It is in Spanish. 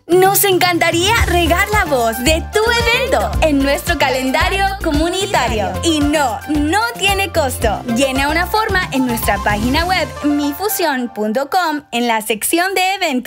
Nos encantaría regar la voz de tu evento en nuestro calendario comunitario. Y no tiene costo. Llena una forma en nuestra página web mifusion.com en la sección de eventos.